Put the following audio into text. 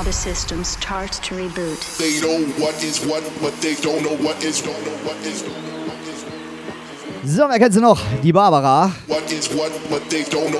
how the system starts to reboot. They know what is what, but they don't know what is. So, wer kennt sie noch? Die Barbara. What is what, but they don't know